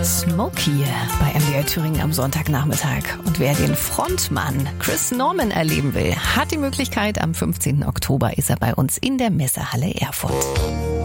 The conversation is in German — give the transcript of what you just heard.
Smokey bei MDR Thüringen am Sonntagnachmittag. Und wer den Frontmann Chris Norman erleben will, hat die Möglichkeit. Am 15. Oktober ist er bei uns in der Messehalle Erfurt.